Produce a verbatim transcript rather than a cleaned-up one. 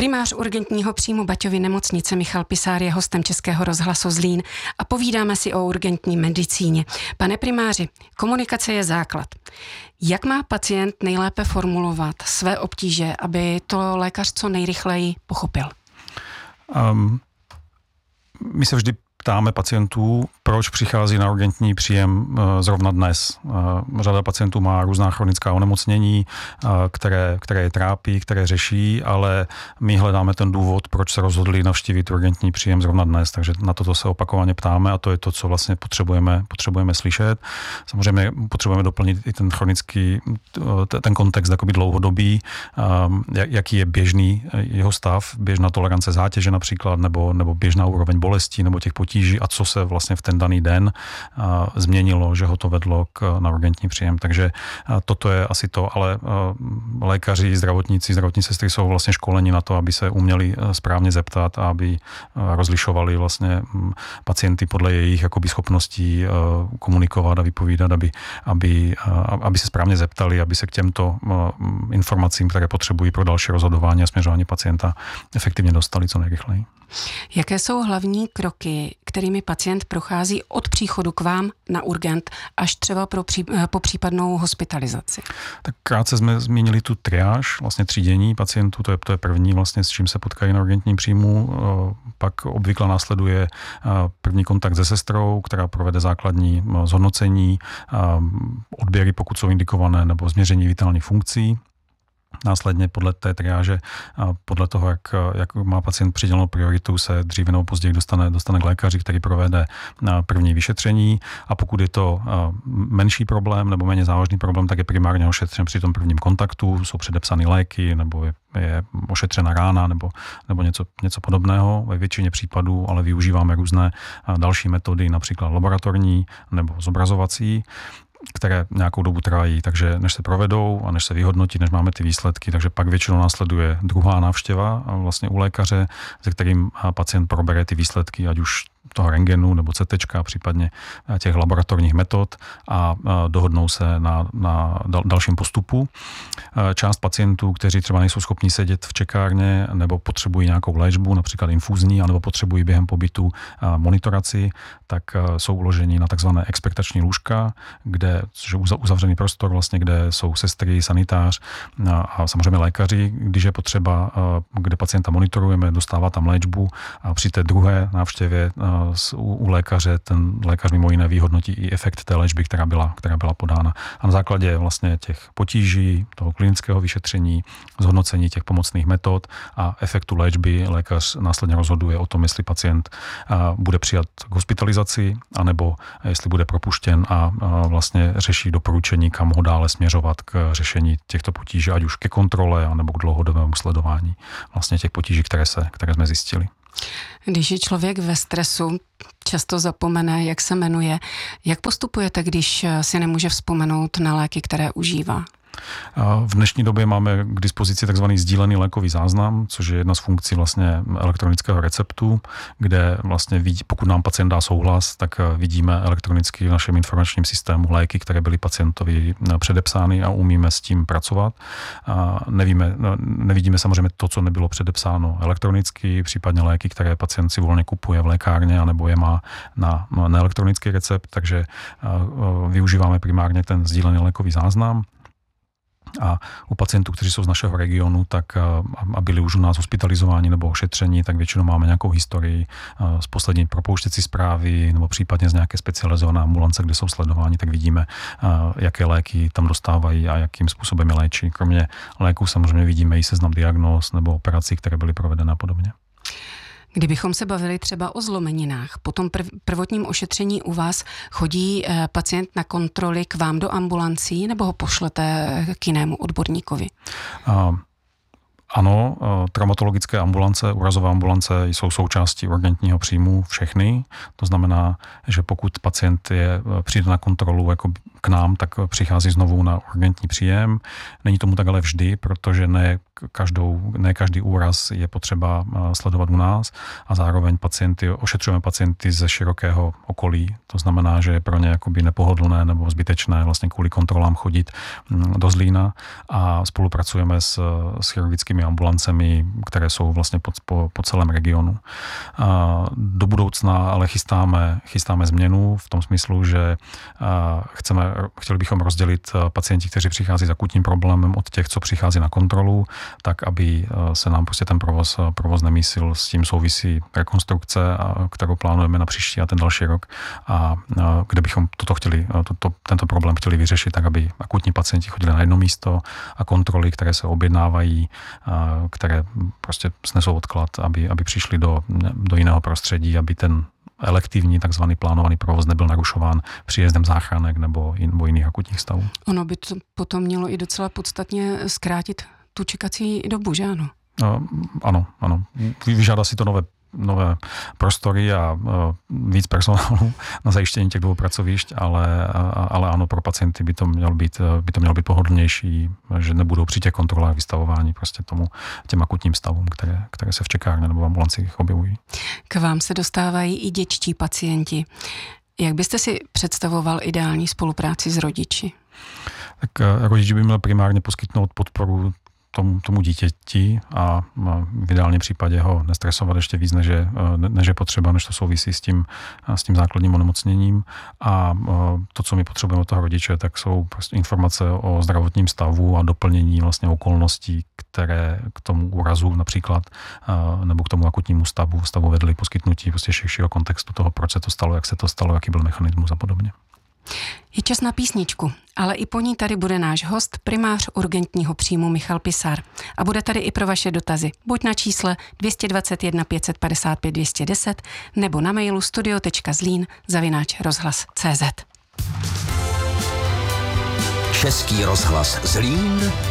Primář urgentního příjmu Baťovy nemocnice Michal Pisár je hostem Českého rozhlasu Zlín a povídáme si o urgentní medicíně. Pane primáři, komunikace je základ. Jak má pacient nejlépe formulovat své obtíže, aby to lékař co nejrychleji pochopil? Um, my se vždy ptáme pacientů, proč přichází na urgentní příjem zrovna dnes. Řada pacientů má různá chronická onemocnění, které, které je trápí, které řeší, ale my hledáme ten důvod, proč se rozhodli navštívit urgentní příjem zrovna dnes, takže na toto se opakovaně ptáme a to je to, co vlastně potřebujeme, potřebujeme slyšet. Samozřejmě potřebujeme doplnit i ten chronický, ten kontext jakoby dlouhodobý, jaký je běžný jeho stav, běžná tolerance zátěže například, nebo, nebo běžná úroveň bolesti, nebo těch potíží a co se vlastně v ten daný den a, změnilo, že ho to vedlo k, na urgentní příjem. Takže a, toto je asi to, ale a, lékaři, zdravotníci, zdravotní sestry jsou vlastně školeni na to, aby se uměli správně zeptat a aby a, rozlišovali vlastně m, pacienty podle jejich jakoby schopností a, komunikovat a vypovídat, aby, aby, a, aby se správně zeptali, aby se k těmto a, informacím, které potřebují pro další rozhodování a směřování pacienta, efektivně dostali co nejrychleji. Jaké jsou hlavní kroky, kterými pacient prochází od příchodu k vám na urgent až třeba pro pří, po případnou hospitalizaci? Tak krátce jsme zmínili tu triáž, vlastně třídění pacientů, to je, to je první vlastně, s čím se potkají na urgentním příjmu. Pak obvykle následuje první kontakt se sestrou, která provede základní zhodnocení, odběry, pokud jsou indikované, nebo změření vitálních funkcí. Následně podle té triáže a podle toho, jak, jak má pacient přidělenou prioritu, se dříve nebo později dostane, dostane k lékaři, který provede první vyšetření a pokud je to menší problém nebo méně závažný problém, tak je primárně ošetřen při tom prvním kontaktu, jsou předepsány léky nebo je, je ošetřena rána nebo, nebo něco, něco podobného. Ve většině případů ale využíváme různé další metody, například laboratorní nebo zobrazovací, které nějakou dobu trvají, takže než se provedou a než se vyhodnotí, než máme ty výsledky, takže pak většinou následuje druhá návštěva vlastně u lékaře, se kterým pacient probere ty výsledky, ať už toho rentgenu nebo C T čka, případně těch laboratorních metod a dohodnou se na, na dalším postupu. Část pacientů, kteří třeba nejsou schopni sedět v čekárně nebo potřebují nějakou léčbu, například infúzní, anebo potřebují během pobytu monitoraci, tak jsou uloženi na takzvané expektační lůžka, kde je uzavřený prostor, vlastně, kde jsou sestry, sanitář a samozřejmě lékaři, když je potřeba, kde pacienta monitorujeme, dostává tam léčbu a při té druhé návštěvě u lékaře ten lékař mimo jiné vyhodnotí i efekt té léčby, která byla, která byla podána. A na základě vlastně těch potíží, toho klinického vyšetření, zhodnocení těch pomocných metod a efektu léčby lékař následně rozhoduje o tom, jestli pacient bude přijat k hospitalizaci, anebo jestli bude propuštěn a vlastně řeší doporučení, kam ho dále směřovat k řešení těchto potíží, ať už ke kontrole, anebo k dlouhodobému sledování vlastně těch potíží, které, se, které jsme zjistili. Když je člověk ve stresu, často zapomene, jak se jmenuje. Jak postupujete, když si nemůže vzpomenout na léky, které užívá? V dnešní době máme k dispozici takzvaný sdílený lékový záznam, což je jedna z funkcí vlastně elektronického receptu, kde vlastně vidí, pokud nám pacient dá souhlas, tak vidíme elektronicky v našem informačním systému léky, které byly pacientovi předepsány a umíme s tím pracovat. A nevíme, nevidíme samozřejmě to, co nebylo předepsáno elektronicky, případně léky, které pacient si volně kupuje v lékárně, anebo je má na, na elektronický recept, takže využíváme primárně ten sdílený lékový záznam. A u pacientů, kteří jsou z našeho regionu, tak a byli už u nás hospitalizováni nebo ošetření, tak většinou máme nějakou historii z poslední propouštěcí zprávy nebo případně z nějaké specializované ambulance, kde jsou sledováni, tak vidíme, jaké léky tam dostávají a jakým způsobem je léčí. Kromě léků samozřejmě vidíme i seznam diagnóz nebo operací, které byly provedeny a podobně. Kdybychom se bavili třeba o zlomeninách, po tom prv, prvotním ošetření u vás chodí eh, pacient na kontroly k vám do ambulancí nebo ho pošlete k jinému odborníkovi? Uh. Ano, traumatologické ambulance, úrazové ambulance jsou součástí urgentního příjmu všechny. To znamená, že pokud pacient je, přijde na kontrolu jako k nám, tak přichází znovu na urgentní příjem. Není tomu tak ale vždy, protože ne každou, ne každý úraz je potřeba sledovat u nás a zároveň pacienty, ošetřujeme pacienty ze širokého okolí. To znamená, že je pro ně jakoby nepohodlné nebo zbytečné vlastně kvůli kontrolám chodit do Zlína a spolupracujeme s, s chirurgickými ambulancemi, které jsou vlastně po, po, po celém regionu. A do budoucna ale chystáme, chystáme změnu v tom smyslu, že chceme, chtěli bychom rozdělit pacienti, kteří přichází s akutním problémem od těch, co přichází na kontrolu, tak aby se nám prostě ten provoz, provoz nemísil. S tím souvisí rekonstrukce, kterou plánujeme na příští a ten další rok a kde bychom toto chtěli, toto, tento problém chtěli vyřešit, tak aby akutní pacienti chodili na jedno místo a kontroly, které se objednávají, které prostě snesou odklad, aby, aby přišli do, do jiného prostředí, aby ten elektivní, takzvaný plánovaný provoz nebyl narušován příjezdem záchranek nebo, jin, nebo jiných akutních stavů. Ono by to potom mělo i docela podstatně zkrátit tu čekací dobu, že ano? Uh, ano, ano. Vyžádá si to nové nové prostory a víc personálu na zajištění těch dvou pracovišť, ale, ale ano, pro pacienty by to mělo být, by to mělo být pohodlnější, že nebudou při těch kontrolách vystavování prostě tomu těm akutním stavům, které, které se v čekárně nebo v ambulancích objevují. K vám se dostávají i dětští pacienti. Jak byste si představoval ideální spolupráci s rodiči? Tak rodiči by měli primárně poskytnout podporu Tomu, tomu dítěti a v ideálním případě ho nestresovat ještě víc, než je, než je potřeba, než to souvisí s tím, s tím základním onemocněním. A to, co my potřebujeme od toho rodiče, tak jsou prostě informace o zdravotním stavu a doplnění vlastně okolností, které k tomu úrazu například nebo k tomu akutnímu stavu, stavu vedly, poskytnutí prostě širšího kontextu toho, proč se to stalo, jak se to stalo, jaký byl mechanismus a podobně. Je čas na písničku, ale i po ní tady bude náš host, primář urgentního příjmu Michal Pisar. A bude tady i pro vaše dotazy, buď na čísle dvě dvě jedna pět pět pět dvě jedna nula nebo na mailu studio tečka zlín zavináč rozhlas tečka cé zet. Český rozhlas Zlín